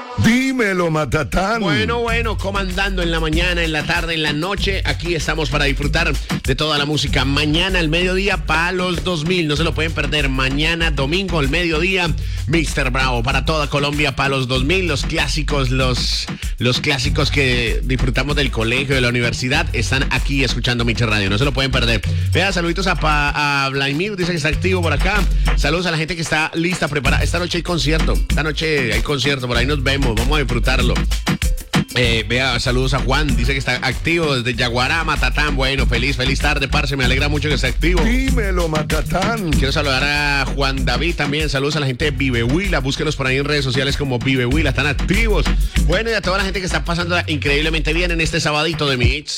Dímelo, Matatán. Bueno, comandando en la mañana, en la tarde, en la noche. Aquí estamos para disfrutar de toda la música. Mañana al mediodía, Palos 2000. No se lo pueden perder. Mañana, domingo, al mediodía, Mr. Bravo. Para toda Colombia, Palos 2000. Los clásicos, los clásicos que disfrutamos del colegio, de la universidad, están aquí escuchando Miche Radio. No se lo pueden perder. Vea, saluditos a Vladimir. Dice que está activo por acá. Saludos a la gente que está lista, preparada. Esta noche hay concierto. Por ahí nos vemos. Vamos a disfrutarlo. Vea, saludos a Juan, dice que está activo desde Yaguará, Matatán. Bueno, feliz tarde, parce, me alegra mucho que esté activo. Dímelo, Matatán. Quiero saludar a Juan David también, saludos a la gente de Vive Huila, búsquenos por ahí en redes sociales como Vive Huila, están activos. Bueno, y a toda la gente que está pasando increíblemente bien en este sabadito de Mix.